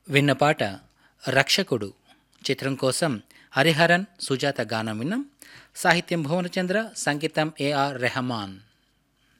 విన్న పాట రక్షకుడు చిత్రం కోసం హరిహరన్ సుజాత గానం విన్నాం. సాహిత్యం భువనచంద్ర, సంగీతం ఏఆర్ రెహమాన్.